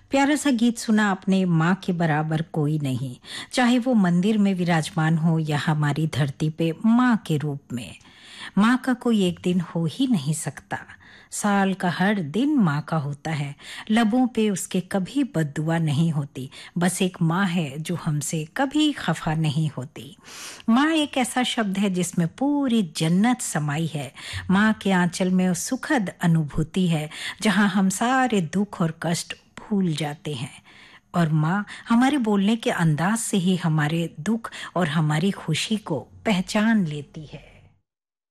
प्यारा सा गीत सुना आपने। माँ के बराबर कोई नहीं, चाहे वो मंदिर में विराजमान हो या हमारी धरती पे माँ के रूप में। माँ का कोई एक दिन हो ही नहीं सकता। साल का हर दिन माँ का होता है। लबों पे उसके कभी बद्दुआ नहीं होती। बस एक माँ है जो हमसे कभी खफा नहीं होती। माँ एक ऐसा शब्द है जिसमें पूरी जन्नत समाई है। माँ के आंचल में उस सुखद अनुभूति है जहाँ हम सारे दुख और कष्ट भूल जाते हैं। और माँ हमारे बोलने के अंदाज से ही हमारे दुख और हमारी खुशी को पहचान लेती है।